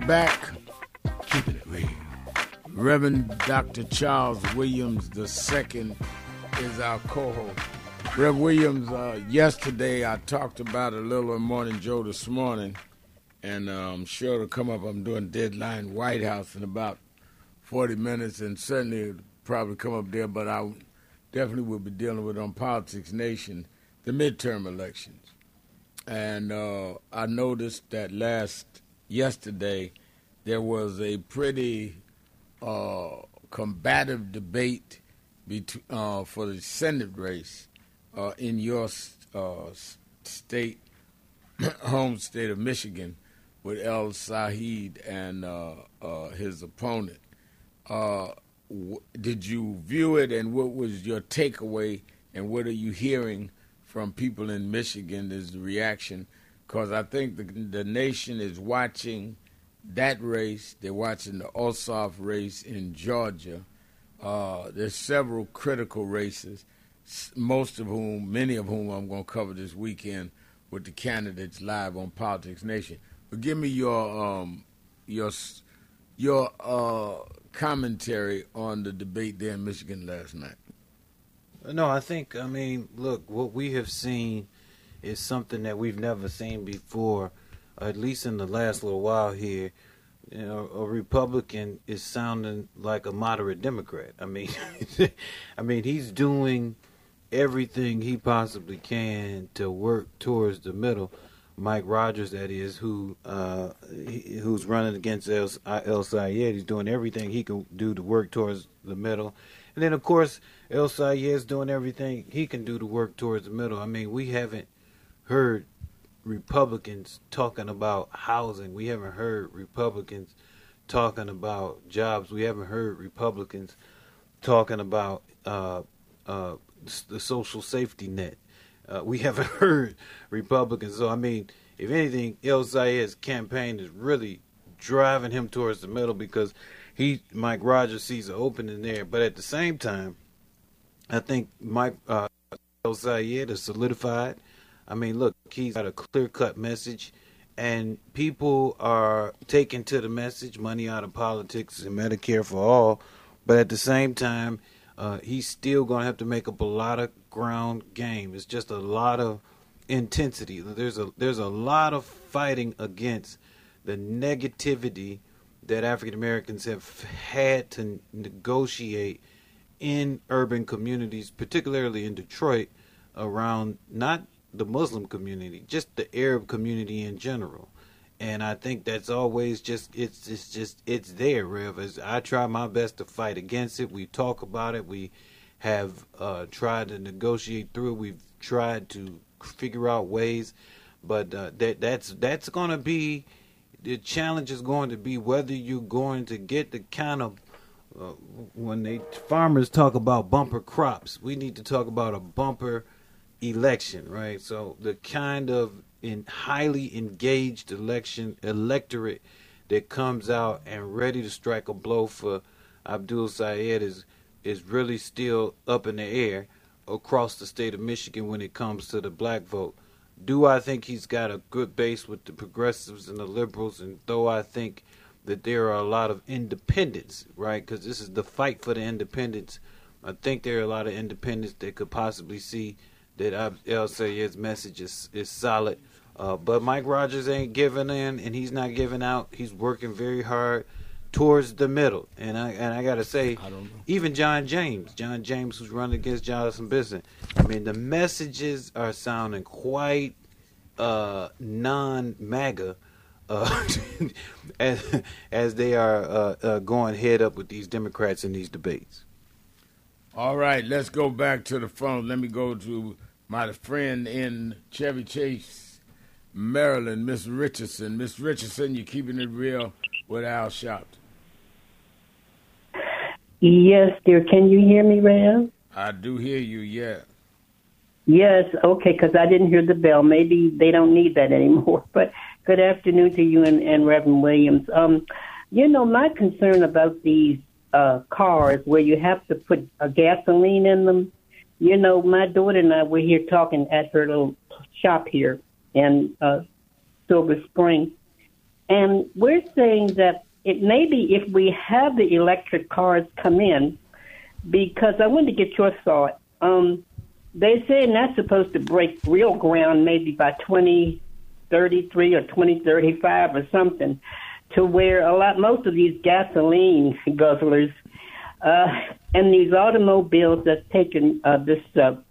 Back, keeping it real. Reverend Dr. Charles Williams II is our co-host. Rev Williams, yesterday I talked about a little on Morning Joe this morning, and I'm sure it'll come up. I'm doing Deadline White House in about 40 minutes, and certainly it'll probably come up there, but I definitely will be dealing with on Politics Nation, the midterm elections. And I noticed that yesterday there was a pretty combative debate for the Senate race in your state, home state of Michigan, with El Said and his opponent. Did you view it, and what was your takeaway, and what are you hearing from people in Michigan as the reaction? Because I think the nation is watching that race. They're watching the Ossoff race in Georgia. There's several critical races, many of whom I'm going to cover this weekend with the candidates live on Politics Nation. But give me your commentary on the debate there in Michigan last night. No, look, what we have seen is something that we've never seen before, at least in the last little while here. You know, a Republican is sounding like a moderate Democrat. He's doing everything he possibly can to work towards the middle. Mike Rogers, that is, who's running against El Sayed, he's doing everything he can do to work towards the middle. And then, of course, El Sayed's doing everything he can do to work towards the middle. We haven't heard Republicans talking about housing. We haven't heard Republicans talking about jobs. We haven't heard Republicans talking about the social safety net. We haven't heard Republicans. So, if anything, El Sayed's campaign is really driving him towards the middle because Mike Rogers sees an opening there. But at the same time, I think El Sayed is solidified. Look, he's got a clear-cut message, and people are taking to the message, money out of politics and Medicare for all. But at the same time, he's still going to have to make up a lot of ground game. It's just a lot of intensity. There's a lot of fighting against the negativity that African Americans have had to negotiate in urban communities, particularly in Detroit, around not the Muslim community, just the Arab community in general. And I think that's always it's there, Rev. As I try my best to fight against it. We talk about it. We have tried to negotiate through it. We've tried to figure out ways, but that's going to be the challenge. Is going to be whether you're going to get the kind of when farmers talk about bumper crops, we need to talk about a bumper election, right? So the kind of highly engaged electorate that comes out and ready to strike a blow for Abdul Sayed is really still up in the air across the state of Michigan when it comes to the black vote. Do I think he's got a good base with the progressives and the liberals? And though I think that there are a lot of independents, right, because this is the fight for the independents, I think there are a lot of independents that could possibly see that El Sayed's message is solid. But Mike Rogers ain't giving in, and he's not giving out. He's working very hard towards the middle. And I got to say, even John James, who's running against Jonathan Bisson, the messages are sounding quite non-MAGA as they are going head up with these Democrats in these debates. All right, let's go back to the phone. Let me go to my friend in Chevy Chase, Maryland, Miss Richardson. Miss Richardson, you're keeping it real with Al Sharpton. Yes, dear. Can you hear me, Rev? I do hear you, yeah. Yes, okay, because I didn't hear the bell. Maybe they don't need that anymore. But good afternoon to you and Reverend Williams. My concern about these cars where you have to put gasoline in them. My daughter and I were here talking at her little shop here in Silver Spring, And we're saying that it may be if we have the electric cars come in, because I wanted to get your thought. They say that's supposed to break real ground maybe by 2033 or 2035 or something, to where most of these gasoline guzzlers and these automobiles that's taking this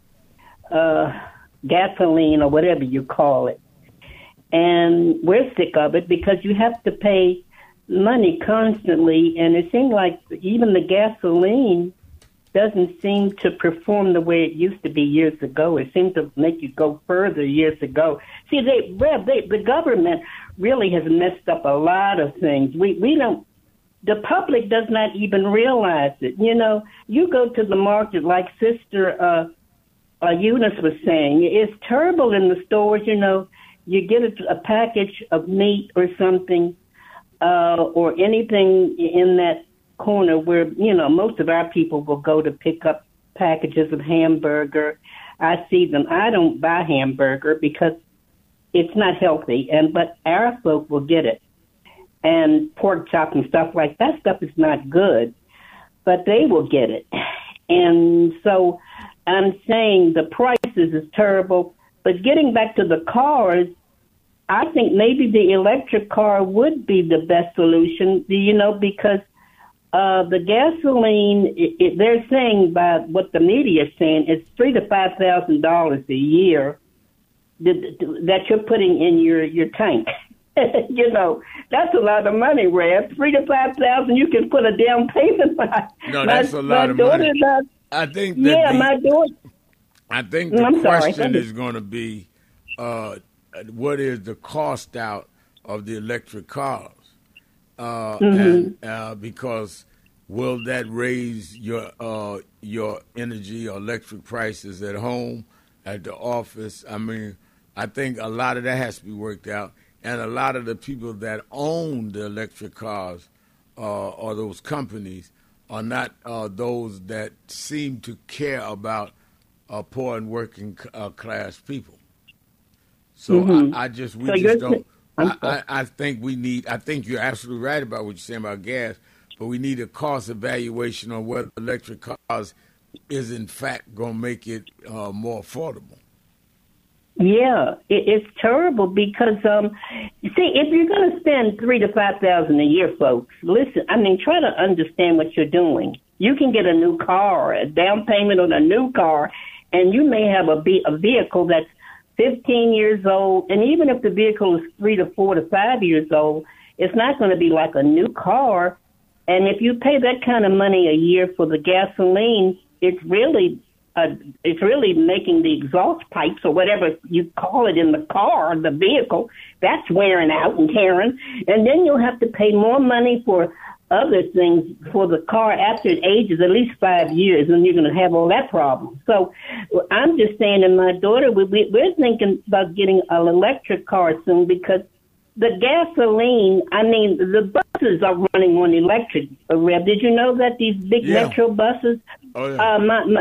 gasoline or whatever you call it. And we're sick of it because you have to pay money constantly, and it seems like even the gasoline doesn't seem to perform the way it used to be years ago. It seems to make you go further years ago. See, the government really has messed up a lot of things. We don't. The public does not even realize it. You know, you go to the market like Sister Eunice was saying. It's terrible in the stores. You know, you get a package of meat or something, or anything in that corner where, you know, most of our people will go to pick up packages of hamburger. I see them. I don't buy hamburger because it's not healthy, but our folk will get it. And pork chop and stuff like that stuff is not good, but they will get it. And so I'm saying the prices is terrible, but getting back to the cars, I think maybe the electric car would be the best solution, you know, because the gasoline, they're saying by what the media is saying, it's $3,000 to $5,000 a year that you're putting in your tank. You know, that's a lot of money, Rev. $3,000 to $5,000, you can put a down payment on. No, that's a lot of money. I think that my daughter. I think the question is going to be, what is the cost out of the electric cars? And because will that raise your energy or electric prices at home, at the office? I mean, I think a lot of that has to be worked out, and a lot of the people that own the electric cars or those companies are not those that seem to care about poor and working class people. So I think you're absolutely right about what you're saying about gas, but we need a cost evaluation on whether electric cars is in fact going to make it more affordable. Yeah, it's terrible because, you see, if you're going to spend $3,000 to $5,000 a year, folks, listen, I mean, try to understand what you're doing. You can get a new car, a down payment on a new car, and you may have a vehicle that's 15 years old, and even if the vehicle is 3 to 4 to 5 years old, it's not going to be like a new car. And if you pay that kind of money a year for the gasoline, it's really making the exhaust pipes or whatever you call it in the car, the vehicle, that's wearing out and tearing. And then you'll have to pay more money for other things for the car after it ages at least 5 years, and you're going to have all that problem. So I'm just saying, and my daughter, we're thinking about getting an electric car soon because the gasoline, I mean, the buses are running on electric, Rev. Did you know that these big metro buses? Oh, yeah.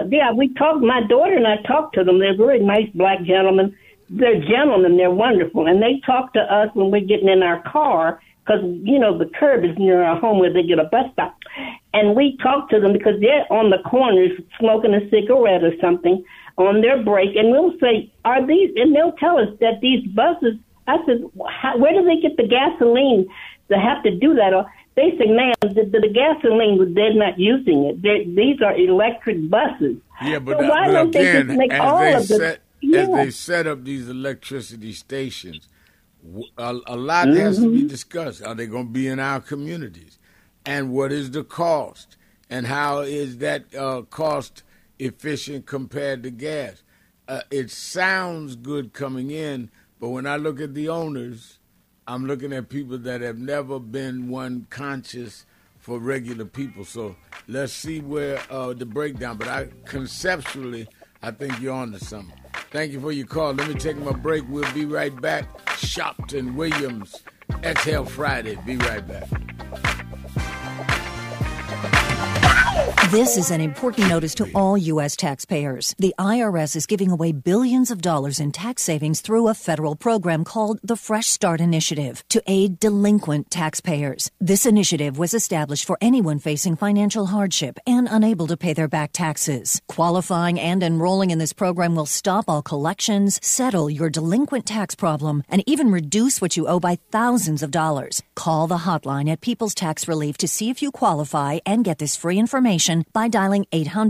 My daughter and I talked to them. They're very nice black gentlemen. They're gentlemen. They're wonderful. And they talk to us when we're getting in our car because, you know, the curb is near our home where they get a bus stop. And we talk to them because they're on the corners smoking a cigarette or something on their break. And we'll say, are these, and they'll tell us that these buses, I said, where do they get the gasoline to have to do that? Or they say, man, the gasoline, they're not using it. These are electric buses. Yeah, but, so why don't they just make as they set up these electricity stations, a lot has to be discussed. Are they going to be in our communities? And what is the cost? And how is that cost efficient compared to gas? It sounds good coming in, but when I look at the owners, I'm looking at people that have never been one conscious for regular people. So let's see where the breakdown. But conceptually, I think you're on to something. Thank you for your call. Let me take my break. We'll be right back. Shopton Williams, Exhale Friday. Be right back. This is an important notice to all U.S. taxpayers. The IRS is giving away billions of dollars in tax savings through a federal program called the Fresh Start Initiative to aid delinquent taxpayers. This initiative was established for anyone facing financial hardship and unable to pay their back taxes. Qualifying and enrolling in this program will stop all collections, settle your delinquent tax problem, and even reduce what you owe by thousands of dollars. Call the hotline at People's Tax Relief to see if you qualify and get this free information by dialing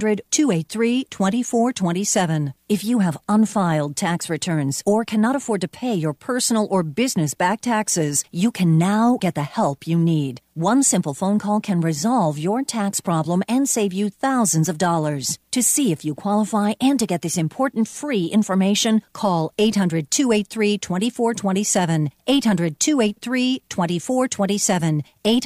800-283-2427. If you have unfiled tax returns or cannot afford to pay your personal or business back taxes, you can now get the help you need. One simple phone call can resolve your tax problem and save you thousands of dollars. To see if you qualify and to get this important free information, call 800-283-2427, 800-283-2427,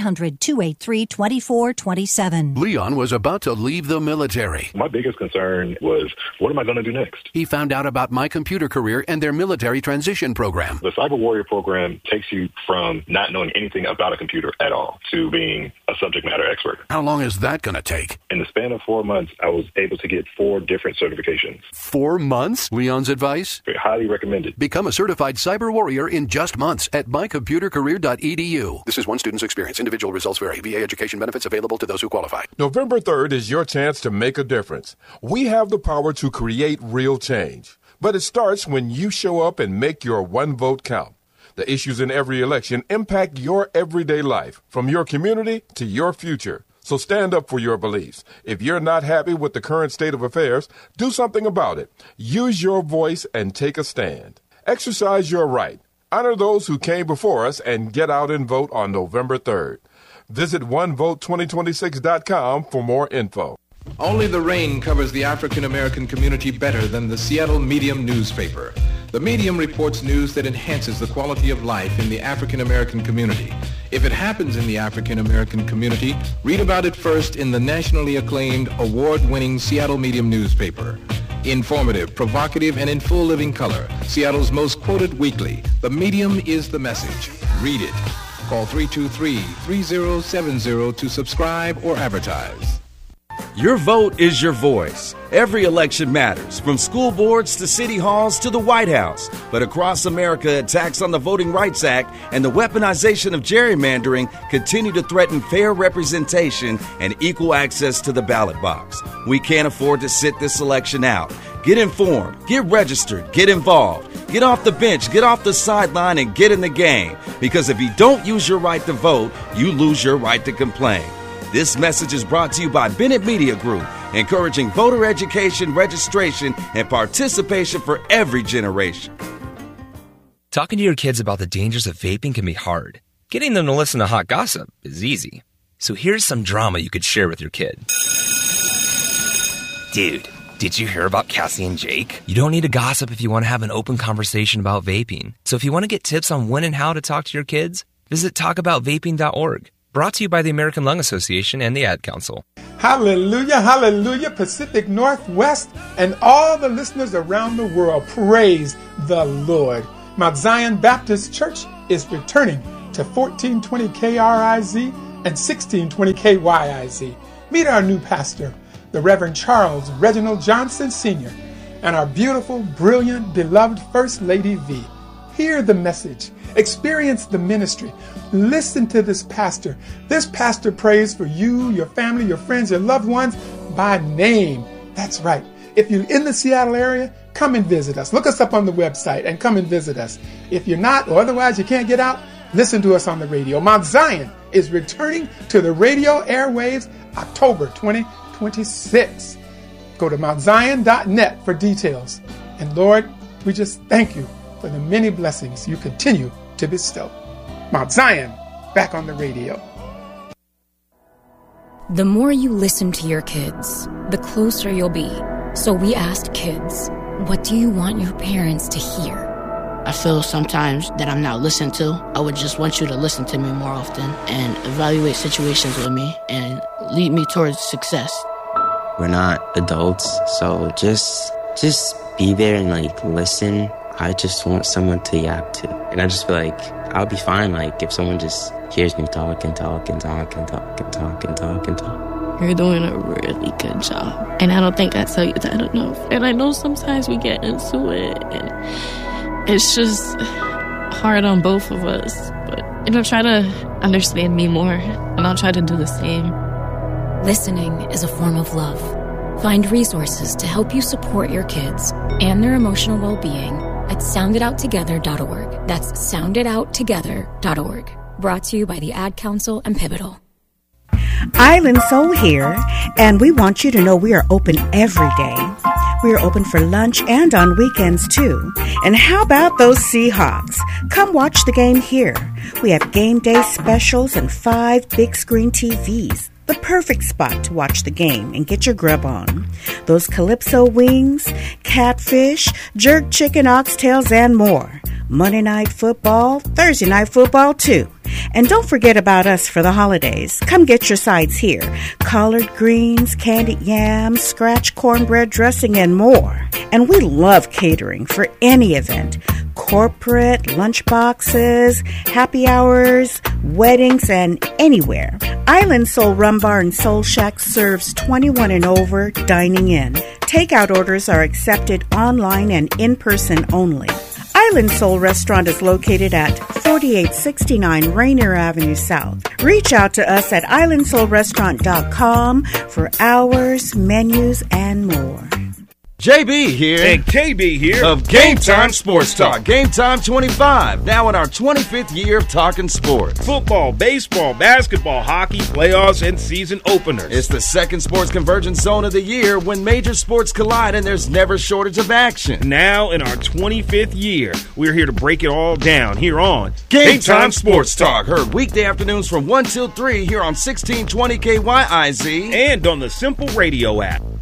800-283-2427. Leon was about to leave the military. My biggest concern was, what am I going to do next? He found out about My Computer Career and their military transition program. The Cyber Warrior program takes you from not knowing anything about a computer at all to being a subject matter expert. How long is that going to take? In the span of 4 months, I was able to get 4 different certifications. 4 months? Leon's advice? Highly recommended. Become a certified cyber warrior in just months at mycomputercareer.edu. This is one student's experience. Individual results vary. VA education benefits available to those who qualify. November 3rd is your chance to make a difference. We have the power to create real change. But it starts when you show up and make your one vote count. The issues in every election impact your everyday life, from your community to your future. So stand up for your beliefs. If you're not happy with the current state of affairs, do something about it. Use your voice and take a stand. Exercise your right. Honor those who came before us and get out and vote on November 3rd. Visit onevote2026.com for more info. Only the rain covers the African American community better than the Seattle Medium newspaper. The Medium reports news that enhances the quality of life in the African American community. If it happens in the African American community, read about it first in the nationally acclaimed, award-winning Seattle Medium newspaper. Informative, provocative, and in full living color, Seattle's most quoted weekly, The Medium is the message. Read it. Call 323-3070 to subscribe or advertise. Your vote is your voice. Every election matters, from school boards to city halls to the White House. But across America, attacks on the Voting Rights Act and the weaponization of gerrymandering continue to threaten fair representation and equal access to the ballot box. We can't afford to sit this election out. Get informed, get registered, get involved. Get off the bench, get off the sideline, and get in the game. Because if you don't use your right to vote, you lose your right to complain. This message is brought to you by Bennett Media Group, encouraging voter education, registration, and participation for every generation. Talking to your kids about the dangers of vaping can be hard. Getting them to listen to hot gossip is easy. So here's some drama you could share with your kid. Dude, did you hear about Cassie and Jake? You don't need to gossip if you want to have an open conversation about vaping. So if you want to get tips on when and how to talk to your kids, visit talkaboutvaping.org. Brought to you by the American Lung Association and the Ad Council. Hallelujah, hallelujah, Pacific Northwest, and all the listeners around the world, praise the Lord. Mount Zion Baptist Church is returning to 1420 KRIZ and 1620 KYIZ. Meet our new pastor, the Reverend Charles Reginald Johnson Sr., and our beautiful, brilliant, beloved First Lady V. Hear the message. Experience the ministry. Listen to this pastor. This pastor prays for you, your family, your friends, your loved ones by name. That's right. If you're in the Seattle area, come and visit us. Look us up on the website and come and visit us. If you're not, or otherwise you can't get out, listen to us on the radio. Mount Zion is returning to the radio airwaves October 2026. Go to mountzion.net for details. And Lord, we just thank you for the many blessings you continue to bestow. Mount Zion, back on the radio. The more you listen to your kids, the closer you'll be. So we asked kids, what do you want your parents to hear? I feel sometimes that I'm not listened to. I would just want you to listen to me more often and evaluate situations with me and lead me towards success. We're not adults, so just be there and listen. I just want someone to yap to. And I just feel like I'll be fine if someone just hears me talk and talk and talk and talk and talk and talk and talk. You're doing a really good job. And I don't think I tell you that enough. And I know sometimes we get into it, and it's just hard on both of us. But, try to understand me more, and I'll try to do the same. Listening is a form of love. Find resources to help you support your kids and their emotional well-being at sounditouttogether.org. That's sounditouttogether.org. Brought to you by the Ad Council and Pivotal. Island Soul here, and we want you to know we are open every day. We are open for lunch and on weekends too. And how about those Seahawks? Come watch the game here. We have game day specials and 5 big screen TVs. The perfect spot to watch the game and get your grub on. Those Calypso wings, catfish, jerk chicken, oxtails, and more. Monday night football, Thursday night football too. And don't forget about us for the holidays. Come get your sides here. Collard greens, candied yams, scratch cornbread dressing, and more. And we love catering for any event. Corporate, lunch boxes, happy hours, weddings, and anywhere. Island Soul Rum Bar and Soul Shack serves 21 and over dining in. Takeout orders are accepted online and in person only. Island Soul Restaurant is located at 4869 Rainier Avenue South. Reach out to us at islandsoulrestaurant.com for hours, menus, and more. JB here. And KB here. Of Game Time Sports Talk. Game Time 25. Now in our 25th year of talking sports. Football, baseball, basketball, hockey, playoffs, and season openers. It's the second sports convergence zone of the year when major sports collide and there's never shortage of action. Now in our 25th year, we're here to break it all down here on Game Time Sports Talk. Heard weekday afternoons from 1 till 3 here on 1620 KYIZ. And on the Simple Radio app.